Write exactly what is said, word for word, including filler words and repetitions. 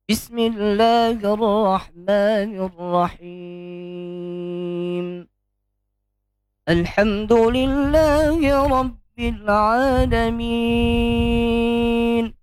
بسم الله الرحمن الرحيم. الحمد لله رب العالمين.